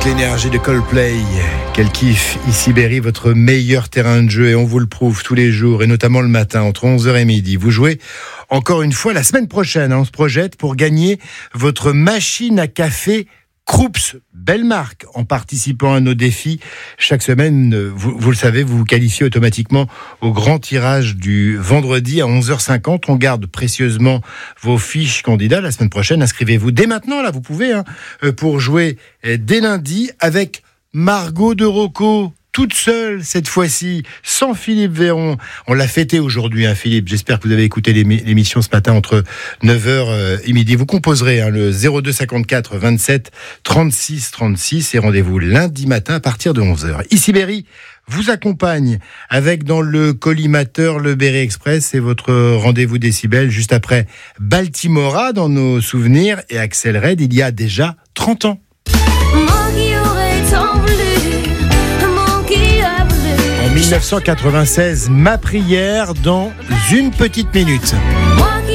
Avec l'énergie de Coldplay, quel kiff, ici Berry, votre meilleur terrain de jeu, et on vous le prouve tous les jours, et notamment le matin, entre 11h et midi. Vous jouez encore une fois la semaine prochaine, on se projette pour gagner votre machine à café Krups, belle marque, en participant à nos défis. Chaque semaine, vous le savez, vous vous qualifiez automatiquement au grand tirage du vendredi à 11h50. On garde précieusement vos fiches candidats. La semaine prochaine, inscrivez-vous dès maintenant, là, vous pouvez, pour jouer dès lundi avec Margot de Rocco. Toute seule, cette fois-ci, sans Philippe Véron. On l'a fêté aujourd'hui, Philippe. J'espère que vous avez écouté l'émission ce matin entre 9h et midi. Vous composerez le 02 54 27 36 36 et rendez-vous lundi matin à partir de 11h. Ici Berry vous accompagne avec dans le collimateur le Berry Express et votre rendez-vous décibel juste après Baltimora dans nos souvenirs et Axel Red il y a déjà 30 ans. En 1996, ma prière dans une petite minute.